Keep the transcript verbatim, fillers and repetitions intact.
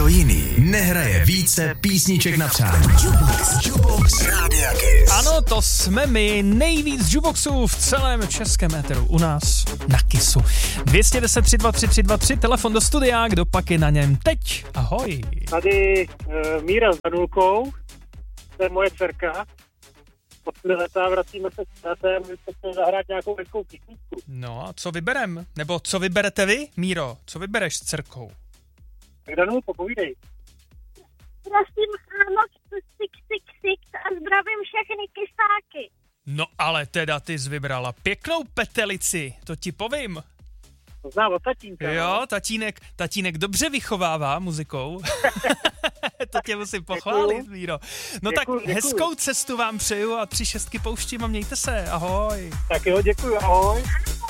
nikdo jiný nehraje více písniček na přání. Jukebox, Jukebox Rádia Kiss. Ano, to jsme my, nejvíc jukeboxů v celém českém éteru, u nás na Kissu. dvě stě deset tři dva tři tři dva tři, telefon do studia, kdo pak je na něm teď? Ahoj. Tady uh, Míra s Danulkou, to je moje dcerka. Po tři leta vracíme se s tátem, my jsme chtěli zahrát nějakou hezkou písničku. No a co vyberem? Nebo co vyberete vy, Míro? Co vybereš s dcerkou? Tak Danulko, povídej. Prosím, moc sik, sik, sik a zdravím všechny kysáky. No ale teda ty jsi vybrala pěknou petelici, to ti povím. To znám od tatínka. Jo, tatínek, tatínek dobře vychovává muzikou. To tě musím pochválit, Míro. No Děkuju, tak děkuju. hezkou cestu vám přeju a tři šestky pouštím a mějte se, ahoj. Tak jo, děkuju, ahoj.